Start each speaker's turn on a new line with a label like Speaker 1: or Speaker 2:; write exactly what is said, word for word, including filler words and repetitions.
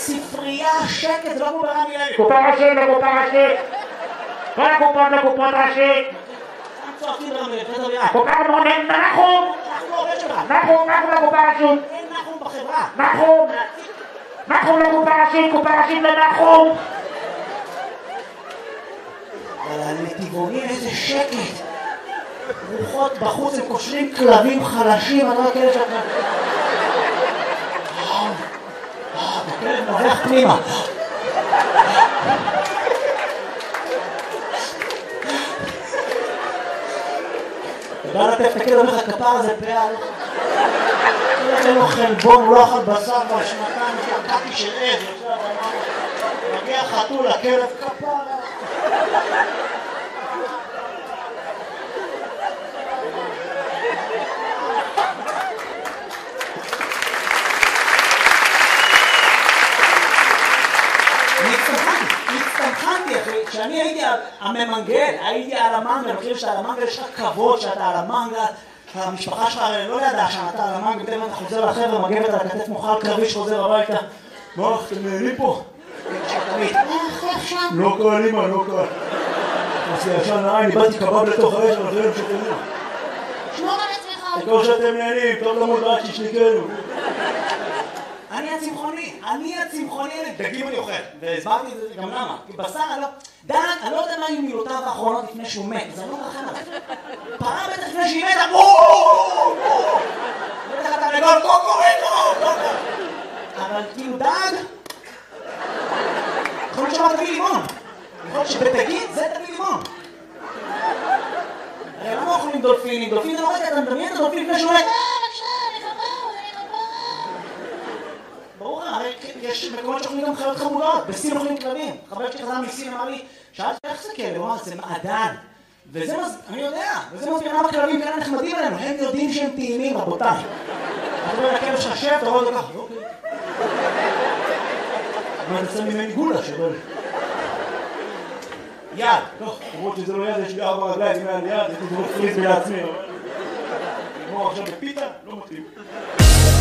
Speaker 1: ספרייה, שקט, זה לא כמו ברמי לוי.
Speaker 2: קופה ראשית לקופה ראשית. כל הקופות לקופות ראשית.
Speaker 1: צועקים ברמי לוי, תדבר יד.
Speaker 2: קופה מונן, נחום.
Speaker 1: אנחנו עובד שלך.
Speaker 2: נחום, נחום לקופה ראשית.
Speaker 1: אין נחום בחברה.
Speaker 2: נחום. נחום לקופה ראשית, קופה ראשית לנחום.
Speaker 1: אבל הנתיבונים איזה שקט. רוחות בחוץ, הם קושרים כלבים חלשים, אני לא הכלב שאתה... הכלב נובח פנימה. אתה בא לטף את הכלב, אומר לך כפר הזה פעל. אין לו חלבון, הוא לא אכל בשר כבר שנתיים, קקי של עז, מגיע חתול, הכלב כפר. הצטמחנתי אחי, כשאני הייתי הממנגל, הייתי על המנגל, אני חושב שאתה על המנגל יש לך כבוד שאתה על המנגל, המשפחה שלך לא ידעה שאתה על המנגל, פתאום אתה חוזר לחבר'ה, מגבת על הכתף מוכל קרבי שחוזר הביתה. מה, אתם נהנים פה? לא קל אימא, לא קל. עשי ישן נעי, אני באתי קבב לתוך האש, אבל חייבים שתהנים.
Speaker 3: שמור על עצמך.
Speaker 1: תקור שאתם נהנים, טוב למוד רק שישליקנו. אני הצמחוני, אני הצמחוני, דגים אני אוכל, והסברתי את זה גם למה, כי בשר אני לא, דג, אני לא יודע מה היו מילותיו האחרונות לפני שהוא מת, זה לא מרחם עליו. פרה בטח לפני שהיא מתה, בואו! בטח אתה נגול, קוקוריקו! אבל כאילו דג, יכול להיות שאמר תביא לימון, יכול להיות שבדגים זה תביא לימון. הרי למה אוכלים דולפינים? דולפין זה לא רגע, אתה מדמיין את הדולפין לפני שהוא מת? ברור, הרי יש מקומות שאוכלים גם חיות חמודות, בסין אוכלים כלבים. חבר שלי חזר מסין אמר לי, שאלתי איך זה כלב? הוא אמר, זה מעדן. וזה מז... אני יודע, וזה מסביר למה כלבים כאלה נחמדים עלינו, הם יודעים שהם טעימים, רבותיי. אתה רואה לכלב שלך שב, אתה רואה אותו ככה, אוקיי. אבל אני שם ממני גולה שבא לי. יד, טוב, למרות שזה לא יד, יש לי ארבע רגליים, אם היה לי יד, הייתי דורך פריז בעצמי. נגמור עכשיו בפיתה, לא מתאים.